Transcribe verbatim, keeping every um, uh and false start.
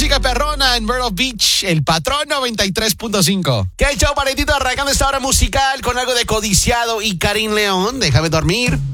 música perrona en Myrtle Beach, El Patrón noventa y tres punto cinco. ¿Qué ha hecho, paredito? Arrancando esta hora musical con algo de Codiciado y Karim León. Déjame dormir.